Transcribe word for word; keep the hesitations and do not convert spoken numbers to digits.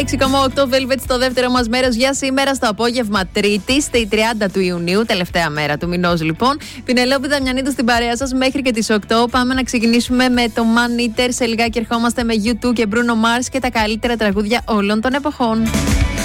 έξι κόμμα οκτώ Velvet στο δεύτερο μας μέρος για σήμερα στο απόγευμα Τρίτη, στη τριάντα του Ιουνίου, τελευταία μέρα του μηνός λοιπόν. Πινελόπη Δαμιανίδου στην παρέα σας μέχρι και τις οκτώ. Πάμε να ξεκινήσουμε με το Man Eater. Σε λιγάκι ερχόμαστε με γιου τού και Bruno Mars και τα καλύτερα τραγούδια όλων των εποχών.